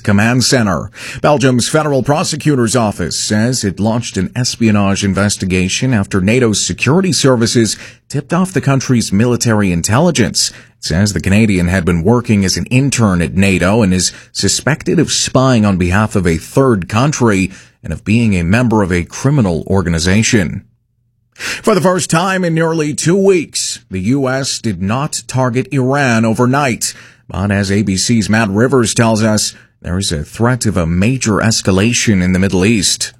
Hacked Command Center. Belgium's Federal Prosecutor's Office says it launched an espionage investigation after NATO's security services tipped off the country's military intelligence. It says the Canadian had been working as an intern at NATO and is suspected of spying on behalf of a third country and of being a member of a criminal organization. For the first time in nearly 2 weeks, the U.S. did not target Iran overnight. But as ABC's Matt Rivers tells us, there is a threat of a major escalation in the Middle East.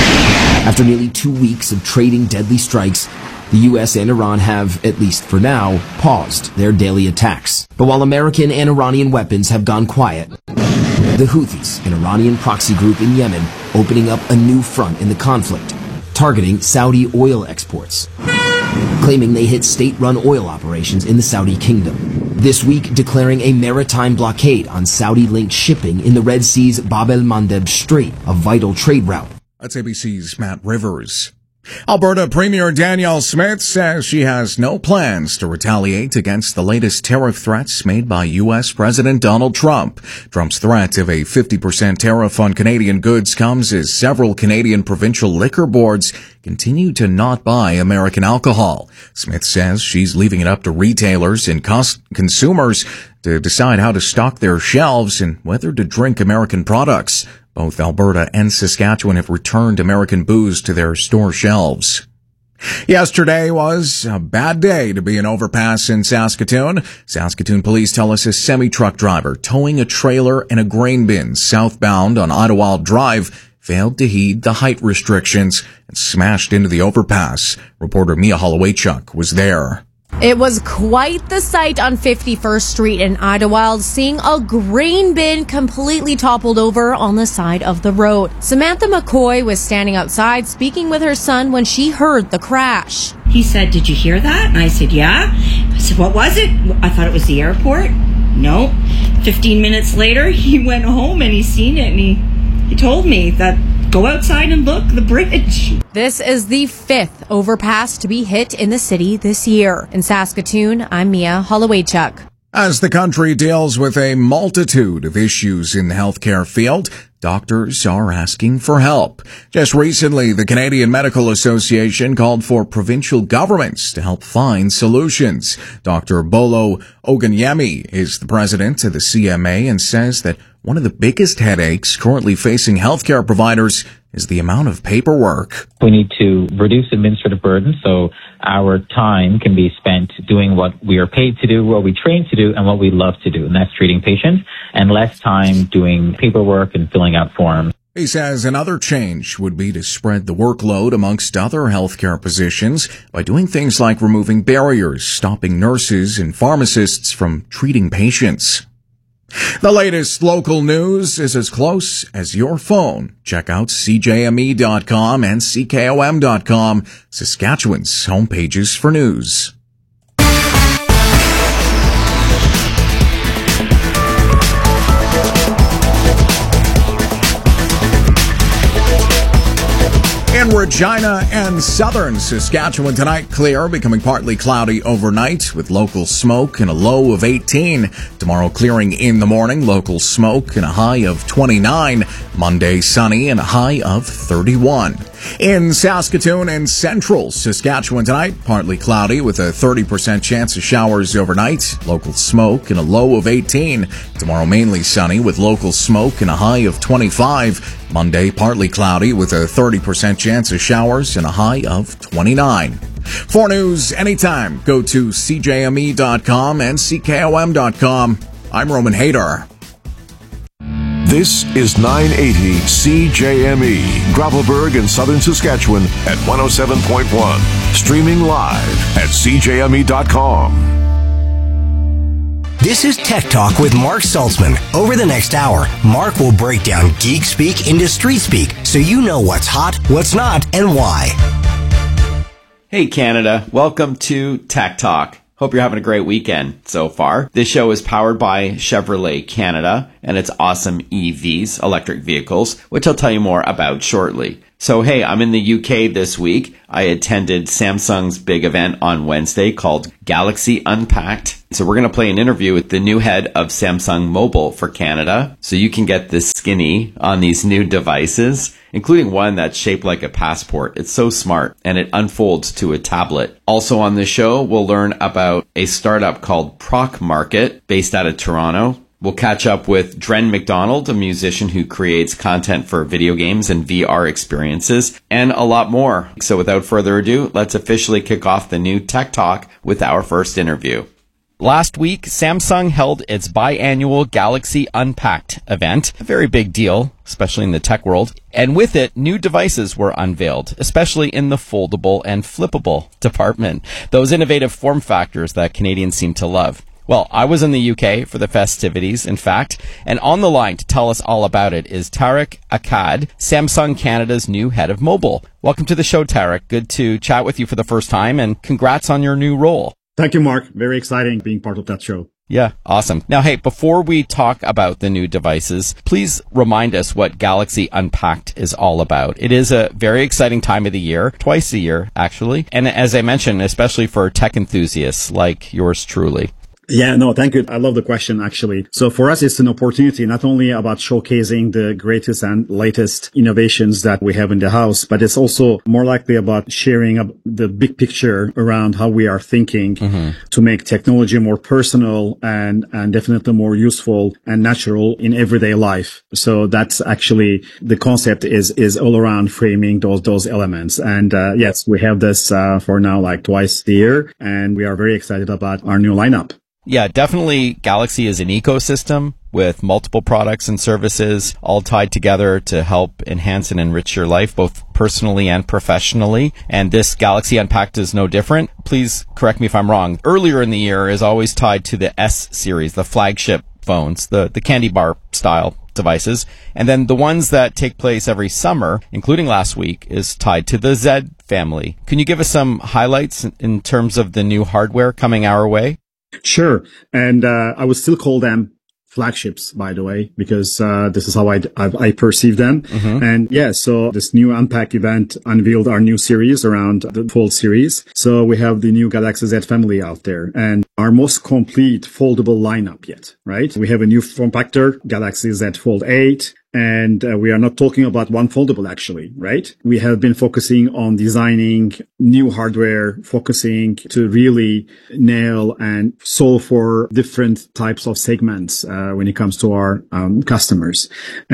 After nearly 2 weeks of trading deadly strikes, the U.S. and Iran have, at least for now, paused their daily attacks. But while American and Iranian weapons have gone quiet, the Houthis, an Iranian proxy group in Yemen, opening up a new front in the conflict, targeting Saudi oil exports, claiming they hit state-run oil operations in the Saudi kingdom. This week, declaring a maritime blockade on Saudi-linked shipping in the Red Sea's Bab el-Mandeb Strait, a vital trade route. That's ABC's Matt Rivers. Alberta Premier Danielle Smith says she has no plans to retaliate against the latest tariff threats made by U.S. President Donald Trump. Trump's threat of a 50% tariff on Canadian goods comes as several Canadian provincial liquor boards continue to not buy American alcohol. Smith says she's leaving it up to retailers and consumers to decide how to stock their shelves and whether to drink American products. Both Alberta and Saskatchewan have returned American booze to their store shelves. Yesterday was a bad day to be an overpass in Saskatoon. Saskatoon police tell us a semi-truck driver towing a trailer and a grain bin southbound on Idlewild Drive failed to heed the height restrictions and smashed into the overpass. Reporter Mia Holowaychuk was there. It was quite the sight on 51st Street in Idlewild, seeing a grain bin completely toppled over on the side of the road. Samantha McCoy was standing outside speaking with her son when she heard the crash. He said, "Did you hear that?" And I said, "Yeah." I said, "What was it?" I thought it was the airport. No. 15 minutes later, he went home and he seen it and he told me that, "Go outside and look, the bridge." This is the 5th overpass to be hit in the city this year. In Saskatoon, I'm Mia Holowaychuk. As the country deals with a multitude of issues in the healthcare field, doctors are asking for help. Just recently, the Canadian Medical Association called for provincial governments to help find solutions. Dr. Bolo Oganyemi is the president of the CMA and says that one of the biggest headaches currently facing healthcare providers is the amount of paperwork. We need to reduce administrative burden so our time can be spent doing what we are paid to do, what we train to do, and what we love to do, and that's treating patients, and less time doing paperwork and filling out forms. He says another change would be to spread the workload amongst other healthcare positions by doing things like removing barriers, stopping nurses and pharmacists from treating patients. The latest local news is as close as your phone. Check out CJME.com and CKOM.com, Saskatchewan's homepages for news. In Regina and southern Saskatchewan tonight, clear, becoming partly cloudy overnight with local smoke and a low of 18. Tomorrow, clearing in the morning, local smoke and a high of 29. Monday, sunny and a high of 31. In Saskatoon and central Saskatchewan tonight, partly cloudy with a 30% chance of showers overnight, local smoke and a low of 18. Tomorrow, mainly sunny with local smoke and a high of 25. Monday, partly cloudy with a 30% chance of showers and a high of 29. For news anytime, go to CJME.com and CKOM.com. I'm Roman Hader. This is 980 CJME, Gravelburg in southern Saskatchewan at 107.1. Streaming live at CJME.com. This is Tech Talk with Mark Saltzman. Over the next hour, Mark will break down geek speak into street speak so you know what's hot, what's not, and why. Hey Canada, welcome to Tech Talk. Hope you're having a great weekend so far. This show is powered by Chevrolet Canada and its awesome EVs, electric vehicles, which I'll tell you more about shortly. So, hey, I'm in the UK this week. I attended Samsung's big event on Wednesday called Galaxy Unpacked. So we're going to play an interview with the new head of Samsung Mobile for Canada. So you can get this skinny on these new devices, including one that's shaped like a passport. It's so smart and it unfolds to a tablet. Also on the show, we'll learn about a startup called Proc Market based out of Toronto. We'll catch up with Dren McDonald, a musician who creates content for video games and VR experiences, and a lot more. So without further ado, let's officially kick off the new Tech Talk with our first interview. Last week, Samsung held its biannual Galaxy Unpacked event, a very big deal, especially in the tech world. And with it, new devices were unveiled, especially in the foldable and flippable department, those innovative form factors that Canadians seem to love. Well, I was in the UK for the festivities, in fact, and on the line to tell us all about it is Tarek Akkad, Samsung Canada's new head of mobile. Welcome to the show, Tarek. Good to chat with you for the first time, and congrats on your new role. Thank you, Mark. Very exciting being part of that show. Yeah, awesome. Now, hey, before we talk about the new devices, please remind us what Galaxy Unpacked is all about. It is a very exciting time of the year, twice a year, actually. And as I mentioned, especially for tech enthusiasts like yours truly. Yeah, no, thank you. I love the question, actually. So for us, it's an opportunity not only about showcasing the greatest and latest innovations that we have in the house, but it's also more likely about sharing the big picture around how we are thinking to make technology more personal and definitely more useful and natural in everyday life. So that's actually the concept is all around framing those elements. And yes, we have this for now like twice a year, and we are very excited about our new lineup. Yeah, definitely Galaxy is an ecosystem with multiple products and services all tied together to help enhance and enrich your life, both personally and professionally. And this Galaxy Unpacked is no different. Please correct me if I'm wrong. Earlier in the year is always tied to the S series, the flagship phones, the candy bar style devices. And then the ones that take place every summer, including last week, is tied to the Z family. Can you give us some highlights in terms of the new hardware coming our way? Sure. And I would still call them flagships, by the way, because this is how I perceive them. And yeah, so this new Unpack event unveiled our new series around the Fold series. So we have the new Galaxy Z family out there and our most complete foldable lineup yet, right? We have a new form factor, Galaxy Z Fold 8. And we are not talking about one foldable, actually, right? We have been focusing on designing new hardware, focusing to really nail and solve for different types of segments when it comes to our customers.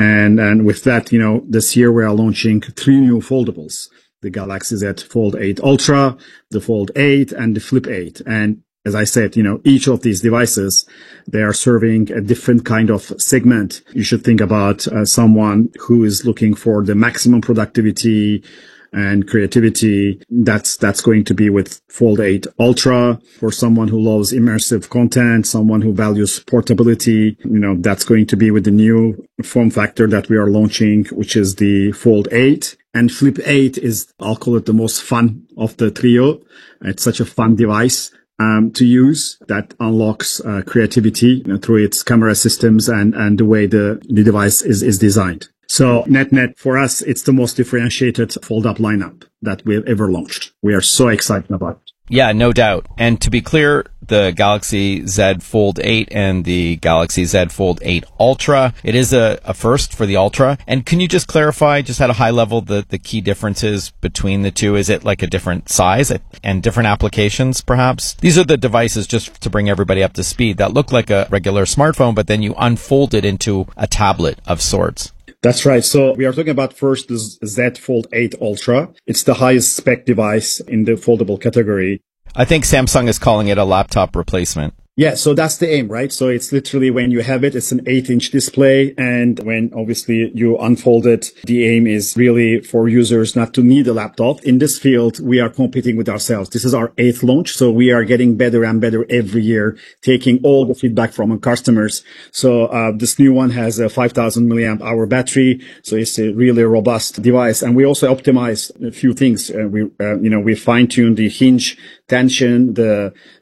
And with that, this year we are launching 3 new foldables: the Galaxy Z Fold 8 Ultra, the Fold 8, and the Flip 8. And as I said, each of these devices, they are serving a different kind of segment. You should think about someone who is looking for the maximum productivity and creativity. That's going to be with Fold 8 Ultra. For someone who loves immersive content, someone who values portability, that's going to be with the new form factor that we are launching, which is the Fold 8. And Flip 8 is, I'll call it the most fun of the trio. It's such a fun device to use that unlocks creativity through its camera systems and the way the device is designed. So net for us, it's the most differentiated fold-up lineup that we've ever launched. We are so excited about it. Yeah, no doubt. And to be clear, the Galaxy Z Fold 8 and the Galaxy Z Fold 8 Ultra, it is a first for the Ultra. And can you just clarify, just at a high level, the key differences between the two? Is it like a different size and different applications, perhaps? These are the devices, just to bring everybody up to speed, that look like a regular smartphone, but then you unfold it into a tablet of sorts. That's right. So we are talking about first the Z Fold 8 Ultra. It's the highest spec device in the foldable category. I think Samsung is calling it a laptop replacement. Yeah, so that's the aim, right? So it's literally when you have it, it's an 8-inch display. And when obviously you unfold it, the aim is really for users not to need a laptop. In this field, we are competing with ourselves. This is our 8th launch. So we are getting better and better every year, taking all the feedback from our customers. So this new one has a 5,000 milliamp hour battery. So it's a really robust device. And we also optimized a few things. We fine-tuned the hinge tension, the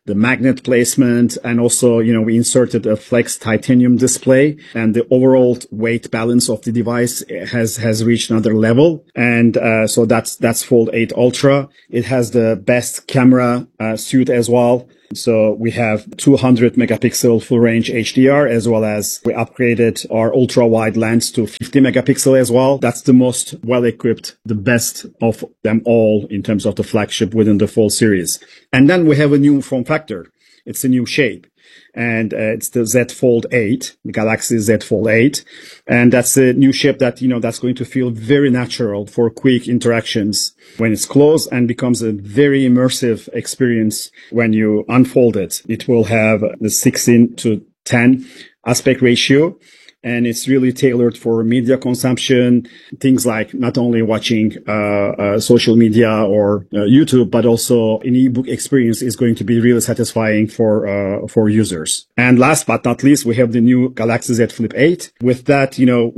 the magnet placement, and also, we inserted a flex titanium display, and the overall weight balance of the device has reached another level. And so that's Fold 8 Ultra. It has the best camera suite as well. So we have 200 megapixel full range HDR, as well as we upgraded our ultra wide lens to 50 megapixel as well. That's the most well equipped, the best of them all in terms of the flagship within the Fold series. And then we have a new form factor. It's a new shape. And it's the Z Fold 8, the Galaxy Z Fold 8. And that's a new shape that, that's going to feel very natural for quick interactions when it's closed, and becomes a very immersive experience when you unfold it. It will have the 16:10 aspect ratio. And it's really tailored for media consumption, things like not only watching social media or YouTube, but also an ebook experience is going to be really satisfying for users. And last but not least, we have the new Galaxy Z Flip 8. With that,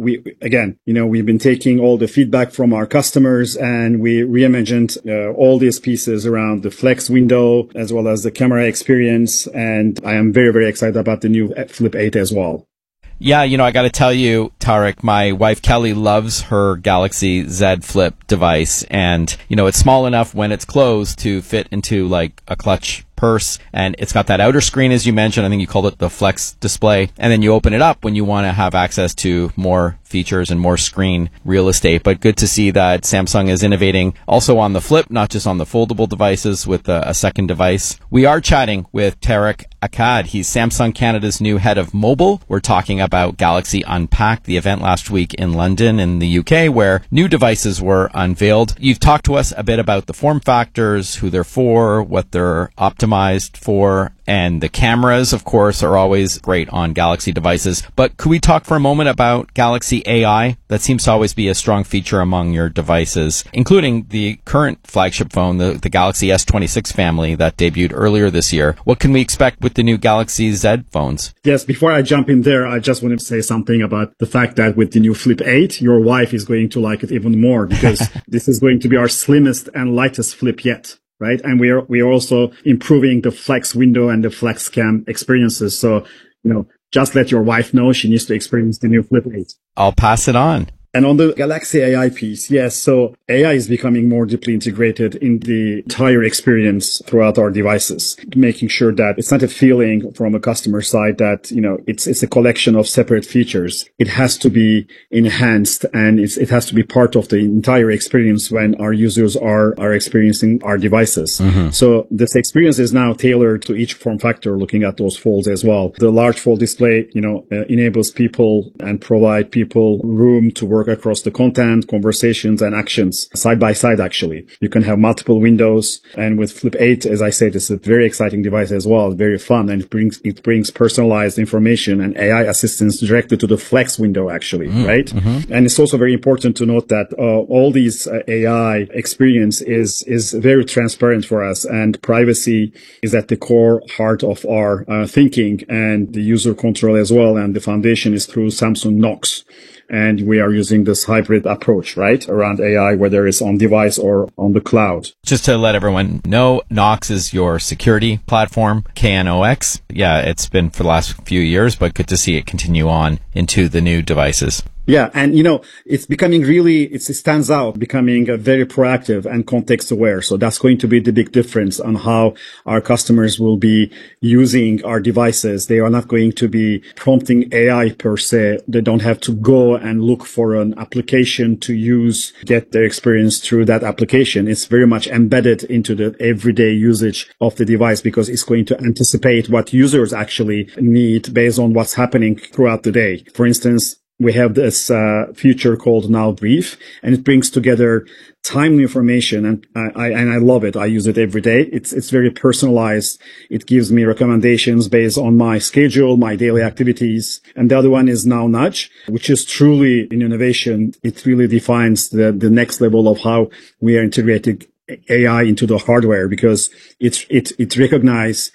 we've been taking all the feedback from our customers, and we reimagined all these pieces around the flex window as well as the camera experience. And I am very, very excited about the new Flip 8 as well. Yeah, I got to tell you, Tarek, my wife Kelly loves her Galaxy Z Flip device, and, it's small enough when it's closed to fit into like a clutch purse, and it's got that outer screen, as you mentioned. I think you called it the flex display, and then you open it up when you want to have access to more features and more screen real estate. But good to see that Samsung is innovating also on the Flip, not just on the foldable devices with a second device. We are chatting with Tarek Akkad. He's Samsung Canada's new head of mobile. We're talking about Galaxy Unpacked, the event last week in London in the UK, where new devices were unveiled. You've talked to us a bit about the form factors, who they're for, what they're optimized for, and the cameras, of course, are always great on Galaxy devices. But could we talk for a moment about Galaxy AI? That seems to always be a strong feature among your devices, including the current flagship phone, the Galaxy S26 family that debuted earlier this year. What can we expect with the new Galaxy Z phones? Yes, before I jump in there, I just want to say something about the fact that with the new Flip 8, your wife is going to like it even more, because this is going to be our slimmest and lightest Flip yet. Right. And we are also improving the flex window and the flex cam experiences. So, just let your wife know she needs to experience the new Flip 8. I'll pass it on. And on the Galaxy AI piece, yes, so AI is becoming more deeply integrated in the entire experience throughout our devices, making sure that it's not a feeling from a customer side that, it's a collection of separate features. It has to be enhanced, and it has to be part of the entire experience when our users are experiencing our devices. Mm-hmm. So this experience is now tailored to each form factor, looking at those folds as well. The large fold display, enables people and provide people room to work across the content, conversations, and actions side by side. Actually, you can have multiple windows, and with Flip 8, as I said, it's a very exciting device as well, very fun, and it brings personalized information and AI assistance directly to the flex window, actually, right? Mm-hmm. And it's also very important to note that all these AI experience is very transparent for us, and privacy is at the core heart of our thinking, and the user control as well. And the foundation is through Samsung Knox. And we are using this hybrid approach, right, around AI, whether it's on device or on the cloud. Just to let everyone know, Knox is your security platform, KNOX. Yeah, it's been for the last few years, but good to see it continue on into the new devices. Yeah. And, it's becoming it stands out, becoming very proactive and context aware. So that's going to be the big difference on how our customers will be using our devices. They are not going to be prompting AI per se. They don't have to go and look for an application to use, get their experience through that application. It's very much embedded into the everyday usage of the device, because it's going to anticipate what users actually need based on what's happening throughout the day. For instance, we have this feature called Now Brief, and it brings together timely information, and I love it. I use it every day. It's very personalized. It gives me recommendations based on my schedule, my daily activities. And the other one is Now Nudge, which is truly an innovation. It really defines the next level of how we are integrating AI into the hardware, because it recognizes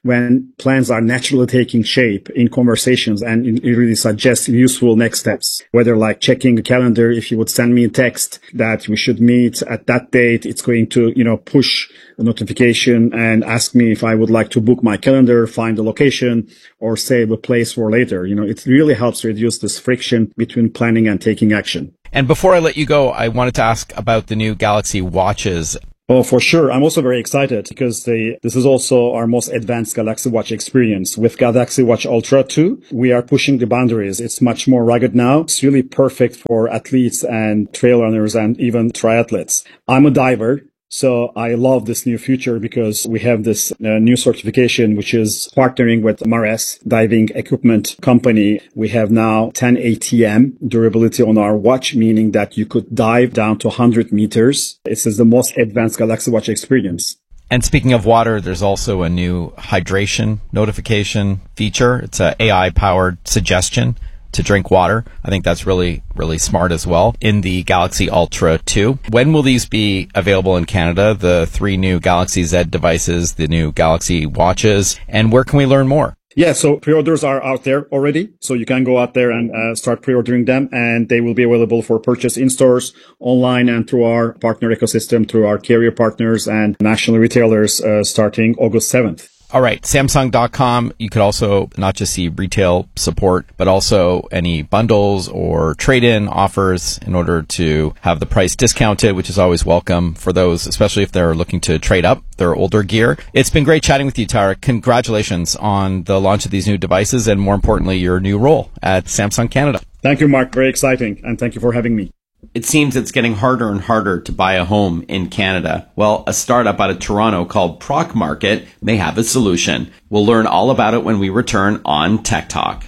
when plans are naturally taking shape in conversations and it really suggests useful next steps, whether like checking a calendar. If you would send me a text that we should meet at that date, it's going to, push a notification and ask me if I would like to book my calendar, find the location, or save a place for later. It really helps reduce this friction between planning and taking action. And before I let you go, I wanted to ask about the new Galaxy Watches. Oh, for sure. I'm also very excited because this is also our most advanced Galaxy Watch experience. With Galaxy Watch Ultra 2, we are pushing the boundaries. It's much more rugged now. It's really perfect for athletes and trail runners and even triathletes. I'm a diver, so I love this new feature because we have this new certification, which is partnering with Mares diving equipment company. We have now 10 ATM durability on our watch, meaning that you could dive down to 100 meters. This is the most advanced Galaxy Watch experience. And speaking of water, there's also a new hydration notification feature. It's an AI-powered suggestion to drink water. I think that's really, really smart as well in the Galaxy Ultra 2. When will these be available in Canada? The 3 new Galaxy Z devices, the new Galaxy Watches, and where can we learn more? Yeah, so pre-orders are out there already. So you can go out there and start pre-ordering them, and they will be available for purchase in stores, online, and through our partner ecosystem, through our carrier partners and national retailers starting August 7th. All right, Samsung.com. You could also not just see retail support, but also any bundles or trade-in offers in order to have the price discounted, which is always welcome for those, especially if they're looking to trade up their older gear. It's been great chatting with you, Tarek. Congratulations on the launch of these new devices and, more importantly, your new role at Samsung Canada. Thank you, Mark. Very exciting. And thank you for having me. It seems it's getting harder and harder to buy a home in Canada. Well, a startup out of Toronto called Proc Market may have a solution. We'll learn all about it when we return on Tech Talk.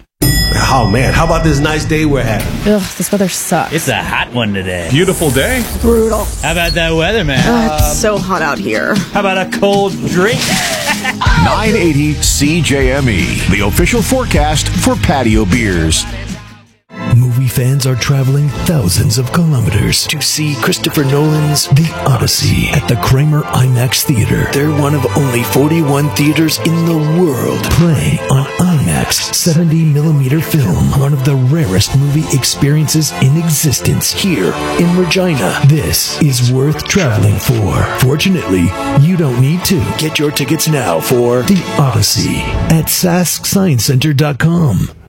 Oh man, how about this nice day we're having? Ugh, this weather sucks. It's a hot one today. Beautiful day. Brutal. How about that weather, man? It's so hot out here. How about a cold drink? 980 CJME, the official forecast for patio beers. Movie fans are traveling thousands of kilometers to see Christopher Nolan's The Odyssey at the Kramer IMAX Theater. They're one of only 41 theaters in the world playing on IMAX 70mm film, one of the rarest movie experiences in existence here in Regina. This is worth traveling for. Fortunately, you don't need to. Get your tickets now for The Odyssey at SaskScienceCenter.com.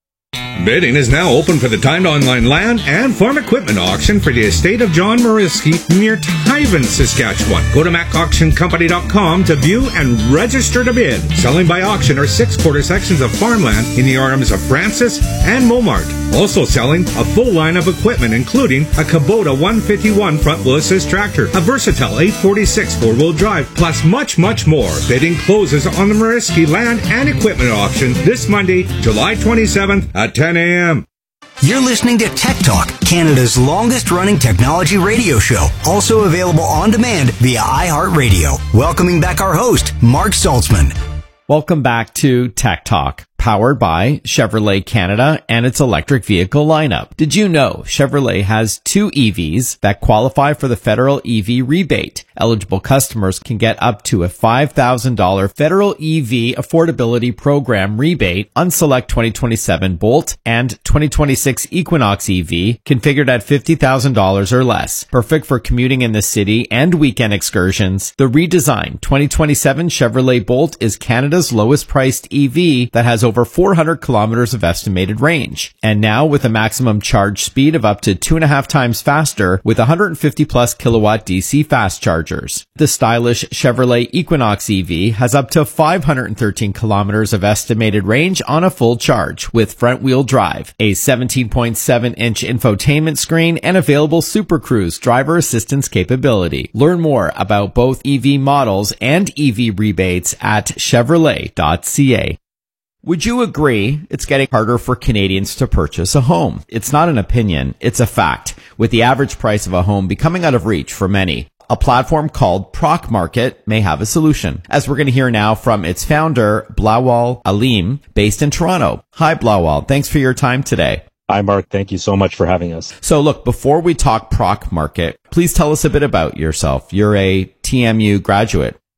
Bidding is now open for the timed online land and farm equipment auction for the estate of John Mariski near Tyven, Saskatchewan. Go to macauctioncompany.com to view and register to bid. Selling by auction are 6 quarter sections of farmland in the arms of Francis and Momart. Also selling a full line of equipment, including a Kubota 151 front wheel assist tractor, a Versatile 846 four-wheel drive, plus much, much more. Bidding closes on the Mariski land and equipment auction this Monday, July 27th at 10 a.m. You're listening to Tech Talk, Canada's longest-running technology radio show, also available on demand via iHeartRadio. Welcoming back our host, Mark Saltzman. Welcome back to Tech Talk, powered by Chevrolet Canada and its electric vehicle lineup. Did you know Chevrolet has 2 EVs that qualify for the federal EV rebate? Eligible customers can get up to a $5,000 federal EV affordability program rebate on select 2027 Bolt and 2026 Equinox EV configured at $50,000 or less. Perfect for commuting in the city and weekend excursions. The redesigned 2027 Chevrolet Bolt is Canada's lowest priced EV that has over 400 kilometers of estimated range. And now with a maximum charge speed of up to 2.5 times faster with 150 plus kilowatt DC fast chargers. The stylish Chevrolet Equinox EV has up to 513 kilometers of estimated range on a full charge with front wheel drive, a 17.7-inch infotainment screen, and available Super Cruise driver assistance capability. Learn more about both EV models and EV rebates at Chevrolet.ca. Would you agree it's getting harder for Canadians to purchase a home? It's not an opinion, it's a fact, with the average price of a home becoming out of reach for many. A platform called Proc Market may have a solution, as we're going to hear now from its founder, Blawal Alim, based in Toronto. Hi, Blawal. Thanks for your time today. Hi, Mark. Thank you so much for having us. So look, before we talk Proc Market, please tell us a bit about yourself. You're a TMU graduate.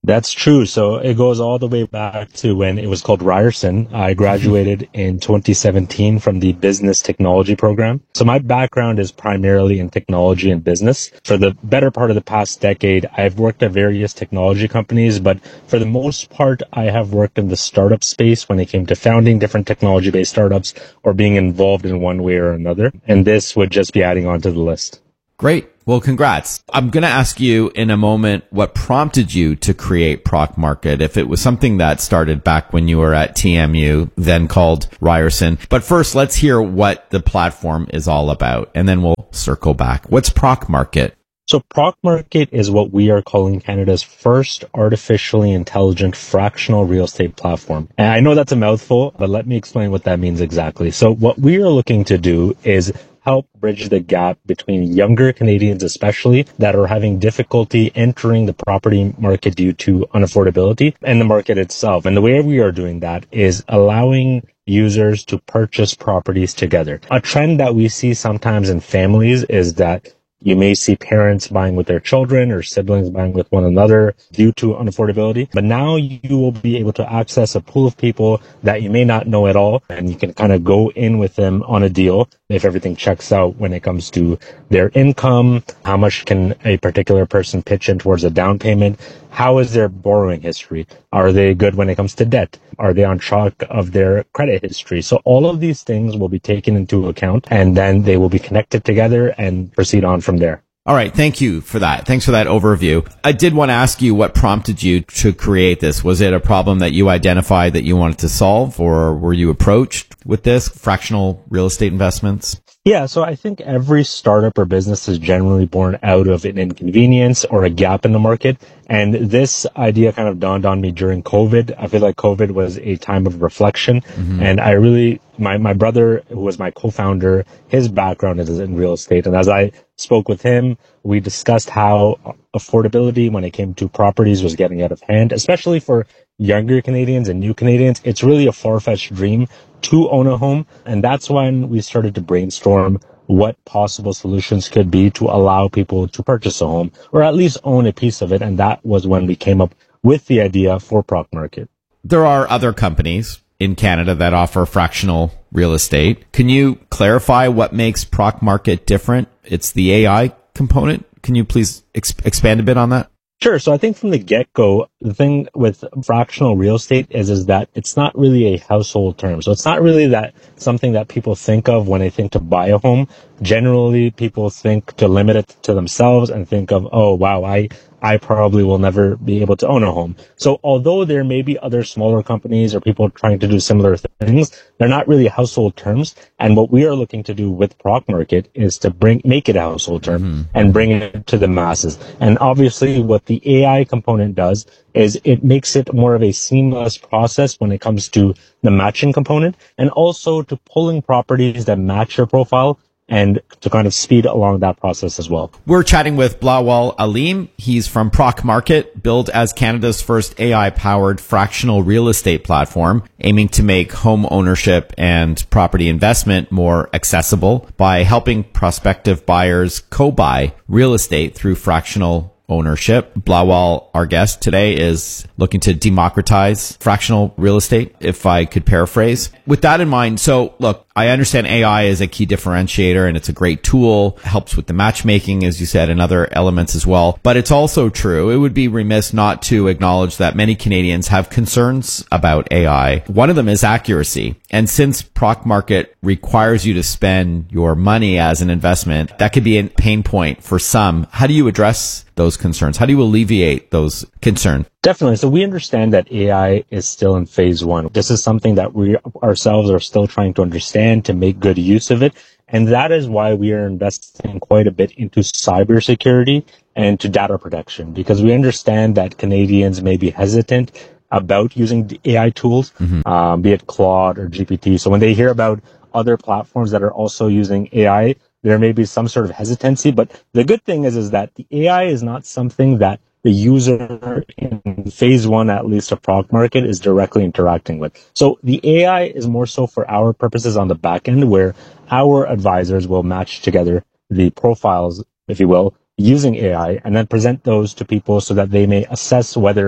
That's true. So it goes all the way back to when it was called Ryerson. I graduated in 2017 from the business technology program. So my background is primarily in technology and business. For the better part of the past decade, I've worked at various technology companies, but for the most part, I have worked in the startup space when it came to founding different technology-based startups or being involved in one way or another. And this would just be adding on to the list. Great. Well, congrats. I'm going to ask you in a moment what prompted you to create Proc Market, if it was something that started back when you were at TMU, then called Ryerson. But first, let's hear what the platform is all about, and then we'll circle back. What's Proc Market? So Proc Market is what we are calling Canada's first artificially intelligent fractional real estate platform. And I know that's a mouthful, but let me explain what that means exactly. So what we are looking to do is help bridge the gap between younger Canadians, especially, that are having difficulty entering the property market due to unaffordability and the market itself. And the way we are doing that is allowing users to purchase properties together. A trend that we see sometimes in families is that you may see parents buying with their children or siblings buying with one another due to unaffordability. But now you will be able to access a pool of people that you may not know at all, and you can kind of go in with them on a deal if everything checks out when it comes to their income, how much can a particular person pitch in towards a down payment, how is their borrowing history, are they good when it comes to debt, are they on track of their credit history. So all of these things will be taken into account, and then they will be connected together and proceed on from there. All right. Thank you for that. Thanks for that overview. I did want to ask you what prompted you to create this. Was it a problem that you identified that you wanted to solve, or were you approached with this, fractional real estate investments? Yeah, so I think every startup or business is generally born out of an inconvenience or a gap in the market. And this idea kind of dawned on me during COVID. I feel like COVID was a time of reflection. Mm-hmm. And I really, my brother, who was my co-founder, his background is in real estate. And as I spoke with him, we discussed how affordability when it came to properties was getting out of hand, especially for younger Canadians and new Canadians. It's really a far-fetched dream to own a home. And that's when we started to brainstorm what possible solutions could be to allow people to purchase a home or at least own a piece of it. And that was when we came up with the idea for Proc Market. There are other companies in Canada that offer fractional real estate. Can you clarify what makes Proc Market different? It's the AI component. Can you please expand a bit on that? Sure. So I think from the get-go, the thing with fractional real estate is that it's not really a household term. So it's not really that something that people think of when they think to buy a home. Generally, people think to limit it to themselves and think of, oh, wow, I probably will never be able to own a home. So although there may be other smaller companies or people trying to do similar things, they're not really household terms. And what we are looking to do with Proc Market is to make it a household term and bring it to the masses. And obviously what the AI component does is it makes it more of a seamless process when it comes to the matching component and also to pulling properties that match your profile and to kind of speed along that process as well. We're chatting with Bilawal Alim. He's from Proc Market, billed as Canada's first AI-powered fractional real estate platform, aiming to make home ownership and property investment more accessible by helping prospective buyers co-buy real estate through fractional ownership. Bilawal, our guest today, is looking to democratize fractional real estate, if I could paraphrase. With that in mind, so look, I understand AI is a key differentiator and it's a great tool, helps with the matchmaking, as you said, and other elements as well. But it's also true, it would be remiss not to acknowledge that many Canadians have concerns about AI. One of them is accuracy. And since Proc Market requires you to spend your money as an investment, that could be a pain point for some. How do you address those concerns? How do you alleviate those concerns? Definitely. So we understand that AI is still in phase one. This is something that we ourselves are still trying to understand to make good use of it. And that is why we are investing quite a bit into cybersecurity and to data protection, because we understand that Canadians may be hesitant about using the AI tools, be it Claude or GPT. So when they hear about other platforms that are also using AI, there may be some sort of hesitancy. But the good thing is that the AI is not something that the user in phase one, at least of Proc Market, is directly interacting with. So the AI is more so for our purposes on the back end, where our advisors will match together the profiles, if you will, using AI, and then present those to people so that they may assess whether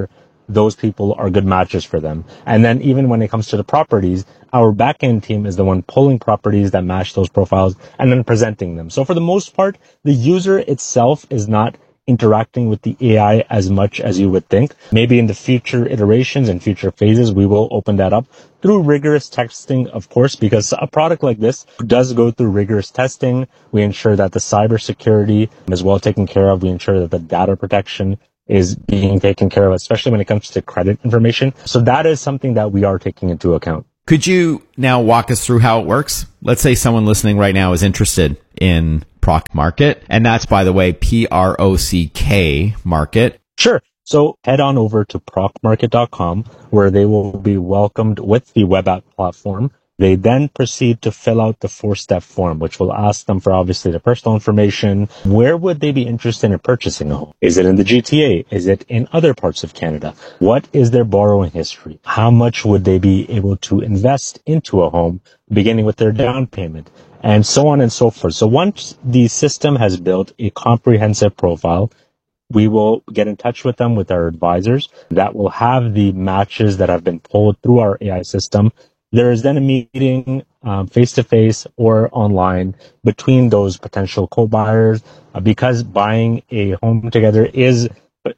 those people are good matches for them. And then even when it comes to the properties, our back-end team is the one pulling properties that match those profiles and then presenting them. So for the most part, the user itself is not interacting with the AI as much as you would think. Maybe in the future iterations and future phases, we will open that up through rigorous testing, of course, because a product like this does go through rigorous testing. We ensure that the cybersecurity is well taken care of. We ensure that the data protection is being taken care of, especially when it comes to credit information. So that is something that we are taking into account. Could you now walk us through how it works? Let's say someone listening right now is interested in Prock Market, and that's, by the way, PROCK Market. Sure. So head on over to prockmarket.com, where they will be welcomed with the web app platform. They then proceed to fill out the 4-step form, which will ask them for obviously the personal information. Where would they be interested in purchasing a home? Is it in the GTA? Is it in other parts of Canada? What is their borrowing history? How much would they be able to invest into a home, beginning with their down payment? And so on and so forth. So once the system has built a comprehensive profile, we will get in touch with them with our advisors that will have the matches that have been pulled through our AI system. There is then a meeting face-to-face or online between those potential co-buyers because buying a home together is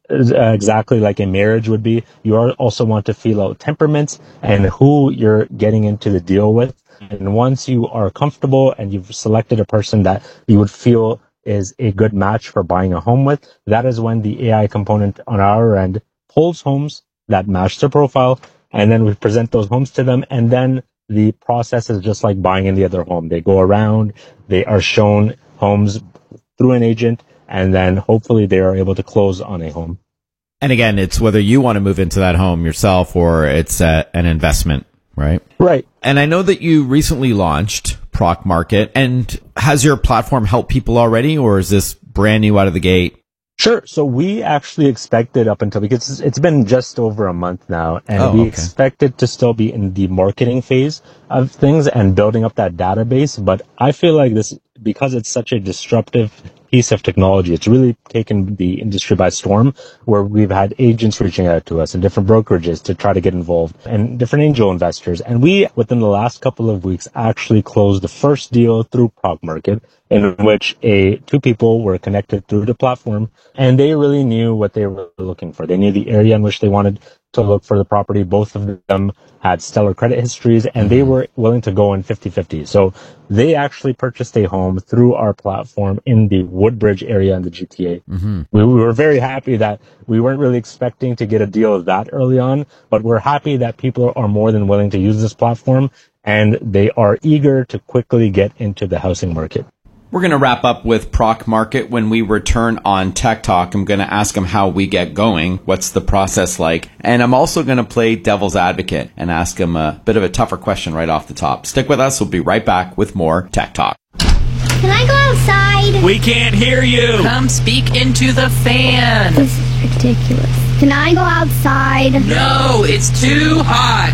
exactly like a marriage would be. You also want to feel out temperaments and who you're getting into the deal with. And once you are comfortable and you've selected a person that you would feel is a good match for buying a home with, that is when the AI component on our end pulls homes that match their profile, and then we present those homes to them, and then the process is just like buying any other home. They go around, they are shown homes through an agent, and then hopefully they are able to close on a home. And again, it's whether you want to move into that home yourself or it's an investment, right? Right. And I know that you recently launched Prock Market, and has your platform helped people already, or is this brand new out of the gate? Sure. So we actually expected up until, because it's been just over a month now, and we expected to still be in the marketing phase of things and building up that database. But I feel like this, because it's such a disruptive piece of technology, it's really taken the industry by storm, where we've had agents reaching out to us and different brokerages to try to get involved and different angel investors. And we, within the last couple of weeks, actually closed the first deal through Prock Market, in which two people were connected through the platform, and they really knew what they were looking for. They knew the area in which they wanted to look for the property. Both of them had stellar credit histories, and they were willing to go in 50-50. So they actually purchased a home through our platform in the Woodbridge area in the GTA. Mm-hmm. We were very happy that we weren't really expecting to get a deal that early on, but we're happy that people are more than willing to use this platform, and they are eager to quickly get into the housing market. We're going to wrap up with Prock Market. When we return on Tech Talk, I'm going to ask them how we get going. What's the process like? And I'm also going to play devil's advocate and ask them a bit of a tougher question right off the top. Stick with us. We'll be right back with more Tech Talk. Can I go outside? We can't hear you. Come speak into the fan. This is ridiculous. Can I go outside? No, it's too hot.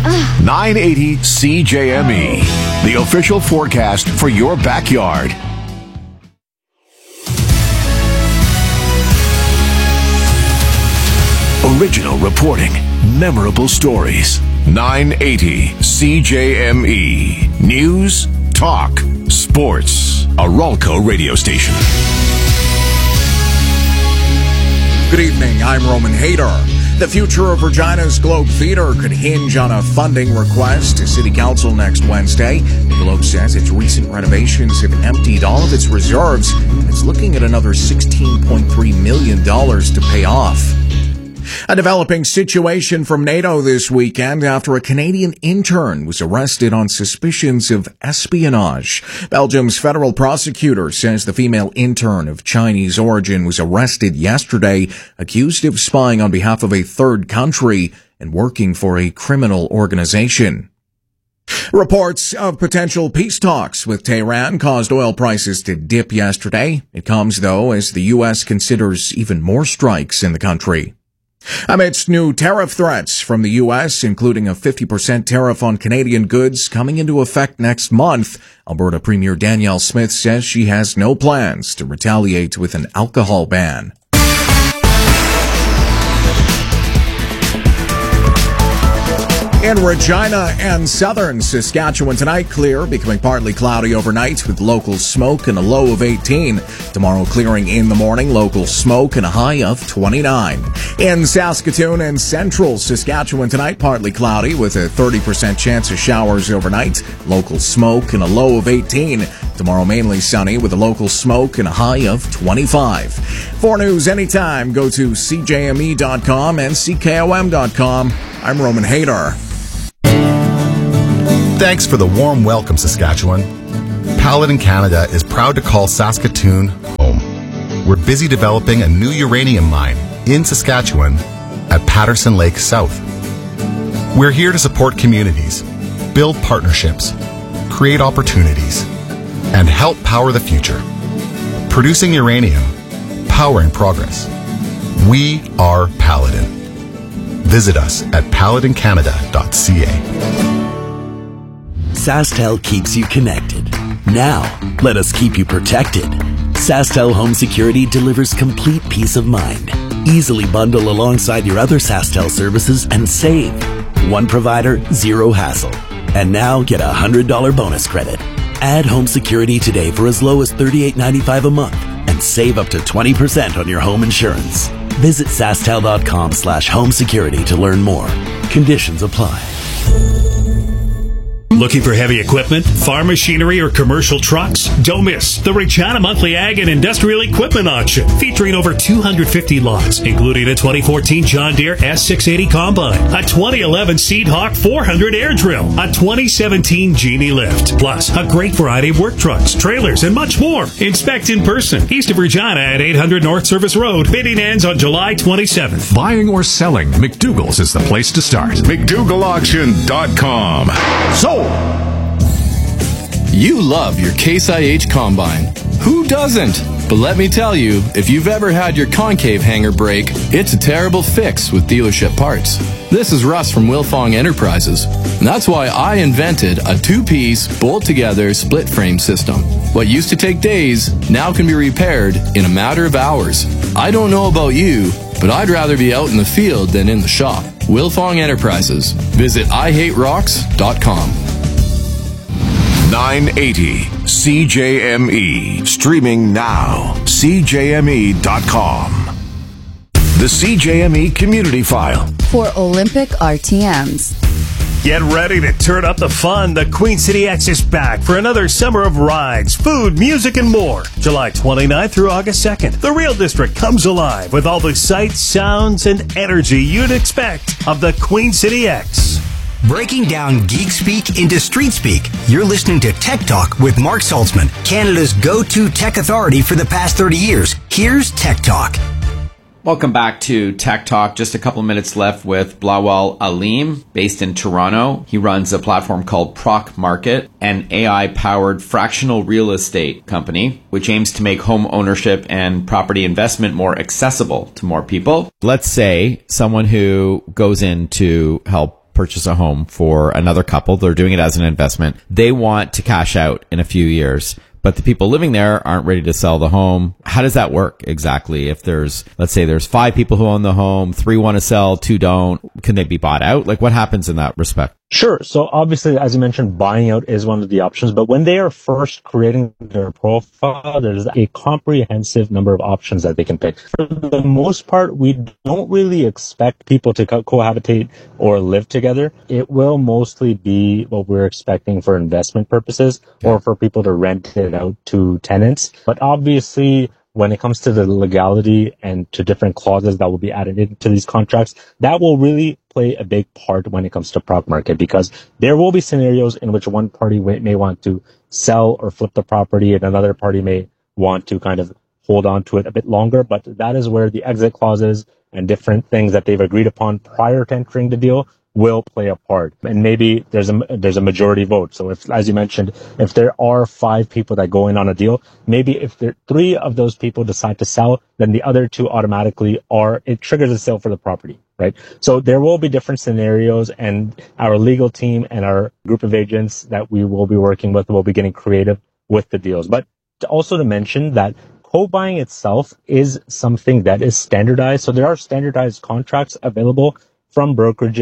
980 CJME, the official forecast for your backyard. Original reporting, memorable stories. 980 CJME. News, talk, sports. A Ralco radio station. Good evening, I'm Roman Hayter. The future of Regina's Globe Theatre could hinge on a funding request to City Council next Wednesday. The Globe says its recent renovations have emptied all of its reserves, and it's looking at another $16.3 million to pay off. A developing situation from NATO this weekend after a Canadian intern was arrested on suspicions of espionage. Belgium's federal prosecutor says the female intern of Chinese origin was arrested yesterday, accused of spying on behalf of a third country and working for a criminal organization. Reports of potential peace talks with Tehran caused oil prices to dip yesterday. It comes, though, as the U.S. considers even more strikes in the country. Amidst new tariff threats from the U.S., including a 50% tariff on Canadian goods coming into effect next month, Alberta Premier Danielle Smith says she has no plans to retaliate with an alcohol ban. In Regina and southern Saskatchewan tonight, clear, becoming partly cloudy overnight with local smoke and a low of 18. Tomorrow, clearing in the morning, local smoke and a high of 29. In Saskatoon and central Saskatchewan tonight, partly cloudy with a 30% chance of showers overnight, local smoke and a low of 18. Tomorrow, mainly sunny with a local smoke and a high of 25. For news anytime, go to CJME.com and CKOM.com. I'm Roman Hader. Thanks for the warm welcome, Saskatchewan. Paladin Canada is proud to call Saskatoon home. We're busy developing a new uranium mine in Saskatchewan at Patterson Lake South. We're here to support communities, build partnerships, create opportunities, and help power the future. Producing uranium, powering progress. We are Paladin. Visit us at paladincanada.ca. SaskTel keeps you connected. Now, let us keep you protected. SaskTel Home Security delivers complete peace of mind. Easily bundle alongside your other SaskTel services and save. One provider, zero hassle. And now get a $100 bonus credit. Add home security today for as low as $38.95 a month and save up to 20% on your home insurance. Visit SaskTel.com/home security to learn more. Conditions apply. Looking for heavy equipment, farm machinery, or commercial trucks? Don't miss the Regina Monthly Ag and Industrial Equipment Auction, featuring over 250 lots, including a 2014 John Deere S680 Combine, a 2011 Seed Hawk 400 Air Drill, a 2017 Genie Lift, plus a great variety of work trucks, trailers, and much more. Inspect in person, east of Regina at 800 North Service Road. Bidding ends on July 27th. Buying or selling, McDougall's is the place to start. McDougallAuction.com. So, you love your Case IH Combine. Who doesn't? But let me tell you, if you've ever had your concave hanger break, it's a terrible fix with dealership parts. This is Russ from Wilfong Enterprises, and that's why I invented a two-piece, bolt-together, split-frame system. What used to take days now can be repaired in a matter of hours. I don't know about you, but I'd rather be out in the field than in the shop. Wilfong Enterprises. Visit IHateRocks.com. 980 CJME. Streaming now. CJME.com. The CJME Community File. For Olympic RTMs. Get ready to turn up the fun. The Queen City X is back for another summer of rides, food, music, and more. July 29th through August 2nd. The Real District comes alive with all the sights, sounds, and energy you'd expect of the Queen City X. Breaking down geek speak into street speak. You're listening to Tech Talk with Mark Saltzman, Canada's go-to tech authority for the past 30 years. Here's Tech Talk. Welcome back to Tech Talk. Just a couple of minutes left with Blawal Alim, based in Toronto. He runs a platform called Proc Market, an AI-powered fractional real estate company, which aims to make home ownership and property investment more accessible to more people. Let's say someone who goes in to help purchase a home for another couple. They're doing it as an investment. They want to cash out in a few years, but the people living there aren't ready to sell the home. How does that work exactly? If let's say there's 5 people who own the home, 3 want to sell, 2 don't, can they be bought out? Like, what happens in that respect? Sure. So obviously, as you mentioned, buying out is one of the options. But when they are first creating their profile, there's a comprehensive number of options that they can pick. For the most part, we don't really expect people to cohabitate or live together. It will mostly be what we're expecting for investment purposes or for people to rent it out to tenants. But obviously, when it comes to the legality and to different clauses that will be added into these contracts, that will really play a big part when it comes to Proc Market, because there will be scenarios in which one party may want to sell or flip the property and another party may want to kind of hold on to it a bit longer. But that is where the exit clauses and different things that they've agreed upon prior to entering the deal will play a part. And maybe there's a majority vote. So if, as you mentioned, if there are 5 people that go in on a deal, maybe if 3 of those people decide to sell, then the other 2 automatically it triggers a sale for the property, right? So there will be different scenarios, and our legal team and our group of agents that we will be working with will be getting creative with the deals. But also to mention that co-buying itself is something that is standardized. So there are standardized contracts available from brokerages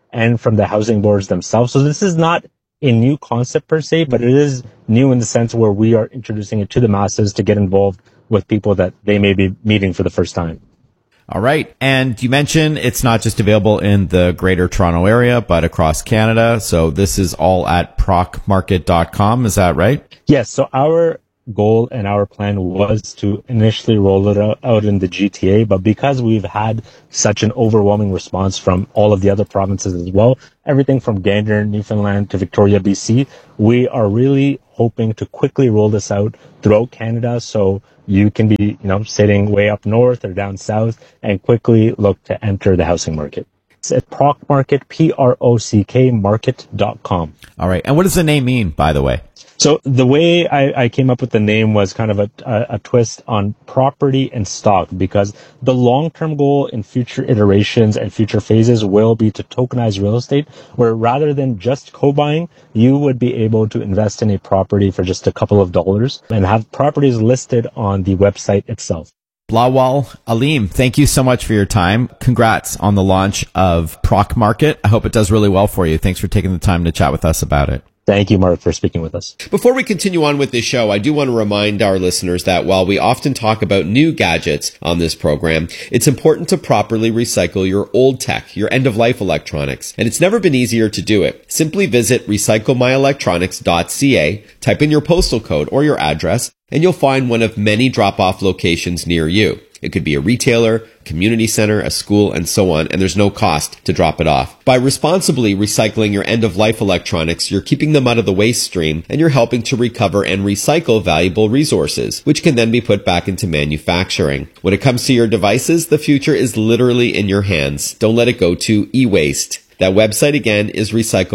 and from the housing boards themselves. So this is not a new concept per se, but it is new in the sense where we are introducing it to the masses to get involved with people that they may be meeting for the first time. All right. And you mentioned it's not just available in the Greater Toronto Area, but across Canada. So this is all at procmarket.com. Is that right? Yes. So our goal and our plan was to initially roll it out in the GTA, but because we've had such an overwhelming response from all of the other provinces as well, everything from Gander, Newfoundland to Victoria, BC, we are really hoping to quickly roll this out throughout Canada. So you can be, sitting way up north or down south and quickly look to enter the housing market. It's at ProcMarket, PROCK market.com. All right. And what does the name mean, by the way? So the way I came up with the name was kind of a twist on property and stock, because the long-term goal in future iterations and future phases will be to tokenize real estate, where rather than just co-buying, you would be able to invest in a property for just a couple of dollars and have properties listed on the website itself. Bilawal Aleem, thank you so much for your time. Congrats on the launch of Proc Market. I hope it does really well for you. Thanks for taking the time to chat with us about it. Thank you, Mark, for speaking with us. Before we continue on with this show, I do want to remind our listeners that while we often talk about new gadgets on this program, it's important to properly recycle your old tech, your end-of-life electronics. And it's never been easier to do it. Simply visit recyclemyelectronics.ca, type in your postal code or your address, and you'll find one of many drop-off locations near you. It could be a retailer, community center, a school, and so on, and there's no cost to drop it off. By responsibly recycling your end-of-life electronics, you're keeping them out of the waste stream, and you're helping to recover and recycle valuable resources, which can then be put back into manufacturing. When it comes to your devices, the future is literally in your hands. Don't let it go to e-waste. That website again is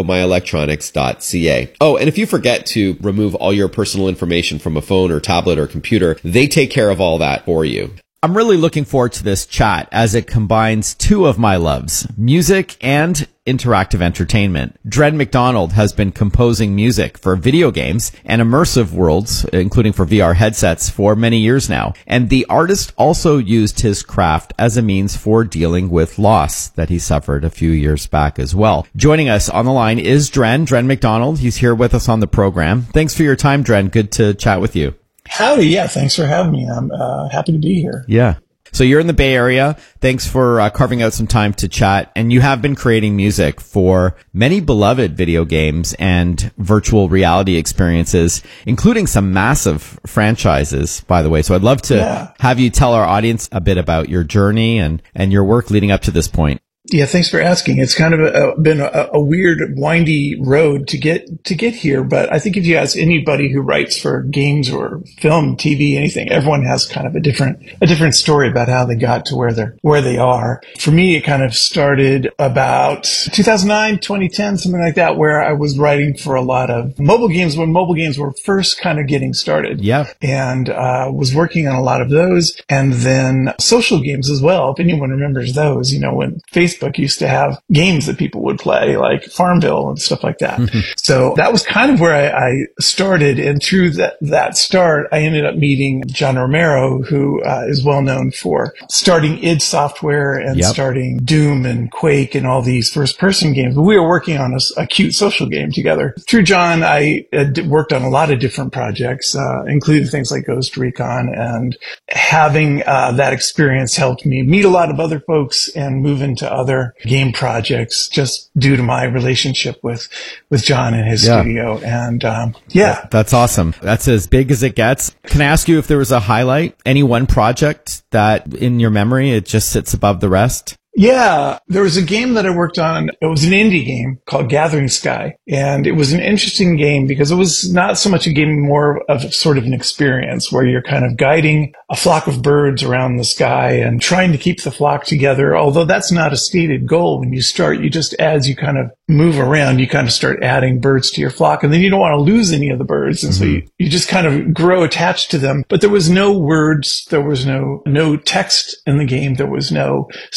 recyclemyelectronics.ca. Oh, and if you forget to remove all your personal information from a phone or tablet or computer, they take care of all that for you. I'm really looking forward to this chat as it combines two of my loves, music and interactive entertainment. Dren McDonald has been composing music for video games and immersive worlds, including for VR headsets, for many years now. And the artist also used his craft as a means for dealing with loss that he suffered a few years back as well. Joining us on the line is Dren McDonald. He's here with us on the program. Thanks for your time, Dren. Good to chat with you. Howdy. Yeah, thanks for having me. I'm happy to be here. Yeah. So you're in the Bay Area. Thanks for carving out some time to chat. And you have been creating music for many beloved video games and virtual reality experiences, including some massive franchises, by the way. So I'd love to have you tell our audience a bit about your journey and your work leading up to this point. Yeah, thanks for asking. It's kind of been a weird, windy road to get here. But I think if you ask anybody who writes for games or film, TV, anything, everyone has kind of a different story about how they got to where they are. For me, it kind of started about 2009, 2010, something like that, where I was writing for a lot of mobile games when mobile games were first kind of getting started. Yeah. And was working on a lot of those, and then social games as well. If anyone remembers those, when Facebook used to have games that people would play, like Farmville and stuff like that. So that was kind of where I started. And through that start, I ended up meeting John Romero, who is well known for starting id Software and starting Doom and Quake and all these first-person games. But we were working on a cute social game together. Through John, I worked on a lot of different projects, including things like Ghost Recon. And having that experience helped me meet a lot of other folks and move into other game projects just due to my relationship with John and his studio. And that's awesome. That's as big as it gets. Can I ask you if there was a highlight, any one project that in your memory it just sits above the rest? Yeah, there was a game that I worked on. It was an indie game called Gathering Sky. And it was an interesting game because it was not so much a game, more of sort of an experience where you're kind of guiding a flock of birds around the sky and trying to keep the flock together. Although that's not a stated goal when you start, you just, as you kind of move around, you kind of start adding birds to your flock, and then you don't want to lose any of the birds. And so you just kind of grow attached to them. But there was no words. There was no text in the game. There was no scoring.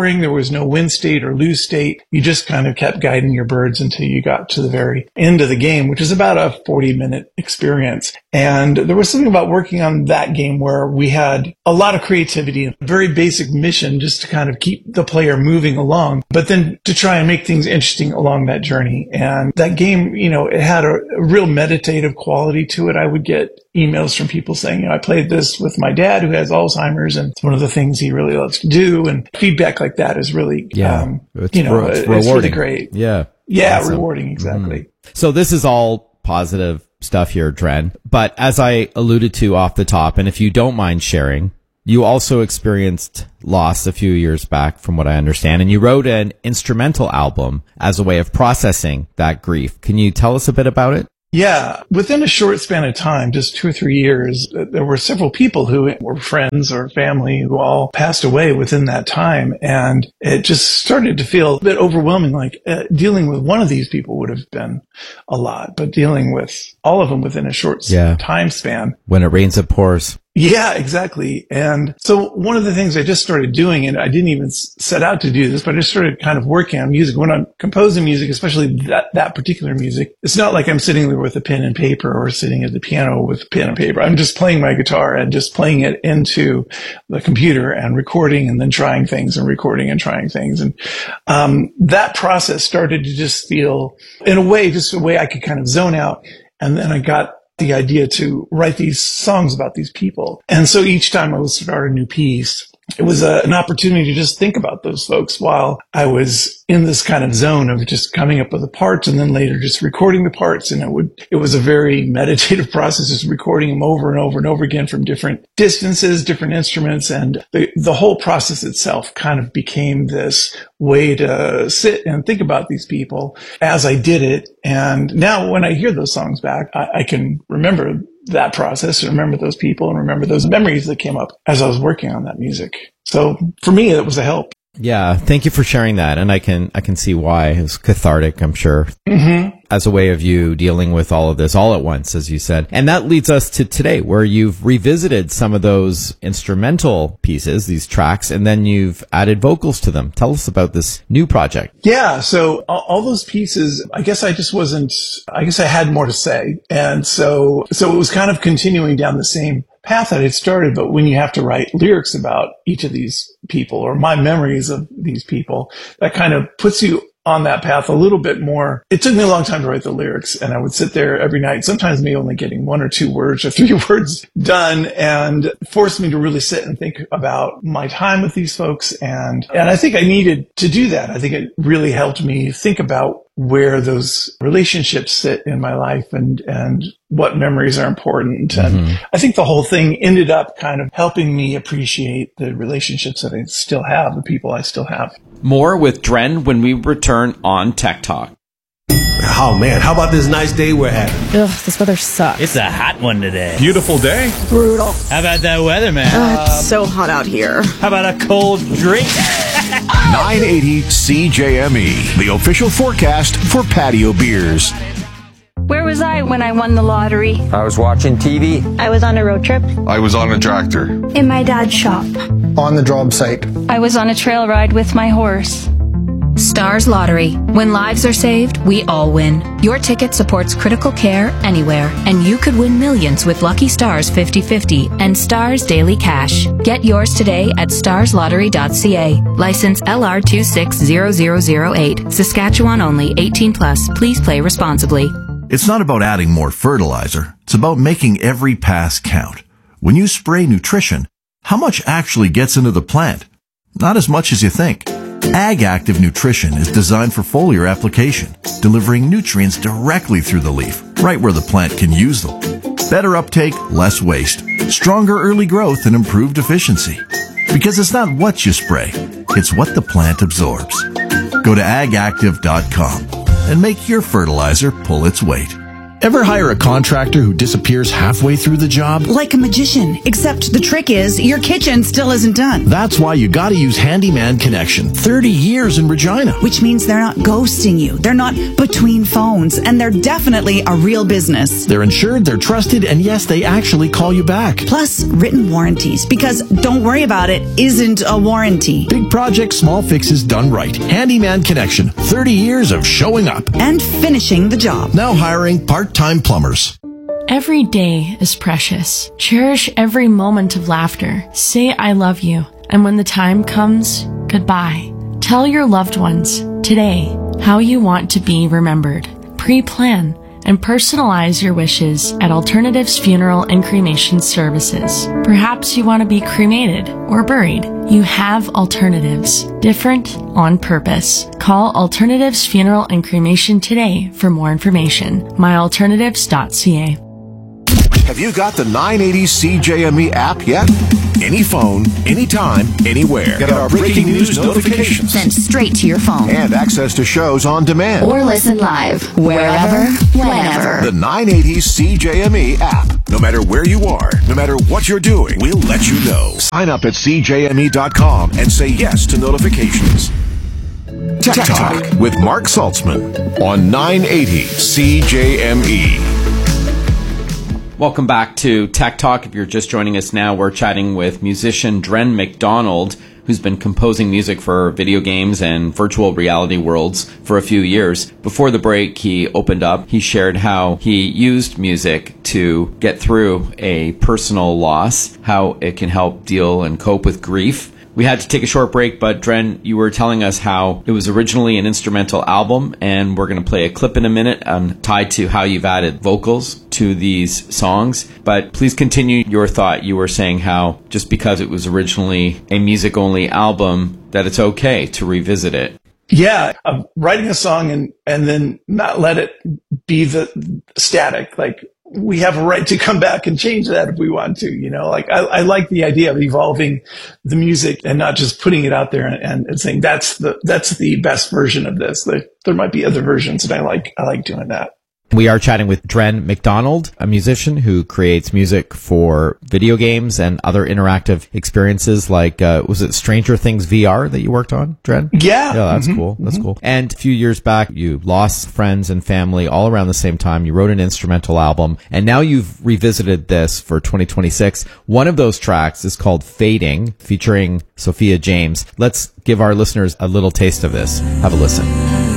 scoring. There was no win state or lose state. You just kind of kept guiding your birds until you got to the very end of the game, which is about a 40-minute experience. And there was something about working on that game where we had a lot of creativity and a very basic mission just to kind of keep the player moving along, but then to try and make things interesting along that journey. And that game, it had a real meditative quality to it. I would get emails from people saying, I played this with my dad who has Alzheimer's, and it's one of the things he really loves to do. And feedback like that is really, it's rewarding. It's really great. Yeah. Yeah, awesome. Rewarding, exactly. Mm-hmm. So this is all positive stuff here, Dren. But as I alluded to off the top, and if you don't mind sharing, you also experienced loss a few years back, from what I understand, and you wrote an instrumental album as a way of processing that grief. Can you tell us a bit about it? Yeah. Within a short span of time, just 2 or 3 years, there were several people who were friends or family who all passed away within that time. And it just started to feel a bit overwhelming. Like dealing with one of these people would have been a lot, but dealing with all of them within a short time span. When it rains, it pours. Yeah, exactly. And so one of the things I just started doing, and I didn't even set out to do this, but I just started kind of working on music. When I'm composing music, especially that particular music, it's not like I'm sitting there with a pen and paper or sitting at the piano with a pen and paper. I'm just playing my guitar and just playing it into the computer and recording and then trying things and recording and trying things. And that process started to just feel, in a way, just a way I could kind of zone out. And then I got the idea to write these songs about these people. And so each time I would start a new piece, it was an opportunity to just think about those folks while I was in this kind of zone of just coming up with the parts and then later just recording the parts. And it was a very meditative process, just recording them over and over and over again from different distances, different instruments. And the whole process itself kind of became this way to sit and think about these people as I did it. And now when I hear those songs back, I can remember that process, and remember those people, and remember those memories that came up as I was working on that music. So for me, it was a help. Yeah, thank you for sharing that, and I can see why. It was cathartic, I'm sure, as a way of you dealing with all of this all at once, as you said. And that leads us to today, where you've revisited some of those instrumental pieces, these tracks, and then you've added vocals to them. Tell us about this new project. Yeah, so all those pieces, I guess I had more to say. And so it was kind of continuing down the same path that it started, but when you have to write lyrics about each of these people or my memories of these people, that kind of puts you on that path a little bit more. It took me a long time to write the lyrics, and I would sit there every night, sometimes me only getting 1 or 2 words or 3 words done, and forced me to really sit and think about my time with these folks. And I think I needed to do that. I think it really helped me think about where those relationships sit in my life and what memories are important. And I think the whole thing ended up kind of helping me appreciate the relationships that I still have, the people I still have. More with Dren when we return on Tech Talk. Oh man, how about this nice day we're having? Ugh, this weather sucks. It's a hot one today. Beautiful day. Brutal. How about that weather, man? It's so hot out here. How about a cold drink? 980 CJME, the official forecast for patio beers. Where was I when I won the lottery? I was watching TV. I was on a road trip. I was on a tractor. In my dad's shop. On the job site. I was on a trail ride with my horse. Stars Lottery. When lives are saved, we all win. Your ticket supports critical care anywhere, and you could win millions with Lucky Stars 50/50 and Stars Daily Cash. Get yours today at starslottery.ca. License LR260008. Saskatchewan only. 18+. Please play responsibly. It's not about adding more fertilizer. It's about making every pass count. When you spray nutrition, how much actually gets into the plant? Not as much as you think. Ag Active Nutrition is designed for foliar application, delivering nutrients directly through the leaf, right where the plant can use them. Better uptake, less waste, stronger early growth, and improved efficiency. Because it's not what you spray, it's what the plant absorbs. Go to agactive.com and make your fertilizer pull its weight. Ever hire a contractor who disappears halfway through the job? Like a magician, except the trick is your kitchen still isn't done. That's why you gotta use Handyman Connection. 30 years in Regina. Which means they're not ghosting you. They're not between phones. And they're definitely a real business. They're insured, they're trusted, and yes, they actually call you back. Plus, written warranties. Because don't worry about it isn't a warranty. Big projects, small fixes done right. Handyman Connection. 30 years of showing up. And finishing the job. Now hiring part-time plumbers. Every day is precious. Cherish every moment of laughter. Say I love you. And when the time comes, goodbye. Tell your loved ones today how you want to be remembered. Pre-plan and personalize your wishes at Alternatives Funeral and Cremation Services. Perhaps you want to be cremated or buried. You have alternatives. Different on purpose. Call Alternatives Funeral and Cremation today for more information. myalternatives.ca. Have you got the 980 CJME app yet? Any phone, anytime, anywhere. Get our breaking news notifications Sent straight to your phone. and access to shows on demand. Or listen live, wherever, whenever. The 980 CJME app. No matter where you are, no matter what you're doing, we'll let you know. Sign up at CJME.com and say yes to notifications. Tech Talk with Mark Saltzman on 980 CJME. Welcome back to Tech Talk. If you're just joining us now, we're chatting with musician Dren McDonald, who's been composing music for video games and virtual reality worlds for a few years. Before the break, he opened up. He shared how he used music to get through a personal loss, how it can help deal and cope with grief. We had to take a short break, but Dren, you were telling us how it was originally an instrumental album, and we're going to play a clip in a minute tied to how you've added vocals to these songs. But please continue your thought. You were saying how just because it was originally a music-only album, that it's okay to revisit it. Yeah, writing a song and then not let it be the static. Like, we have a right to come back and change that if we want to, you know, like I like the idea of evolving the music and not just putting it out there and saying that's the best version of this. There might be other versions, and I like doing that. We are chatting with Dren McDonald, a musician who creates music for video games and other interactive experiences like, was it Stranger Things VR that you worked on, Dren? Yeah. Yeah, that's cool. That's cool. And a few years back, you lost friends and family all around the same time. You wrote an instrumental album, and now you've revisited this for 2026. One of those tracks is called Fading, featuring Sophia James. Let's give our listeners a little taste of this. Have a listen.